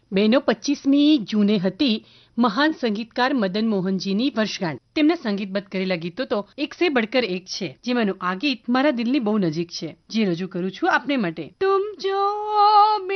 બહેનો 25મી જૂને હતી મહાન સંગીતકાર મદન મોહનજીની વર્ષગાંઠ. તેમના સંગીતબદ્ધ કરેલા ગીતો તો એક સે બઢકર એક છે, જેમાંનું આ ગીત મારા દિલની બહુ નજીક છે, જે રજૂ કરું છું આપને માટે. તુમ જો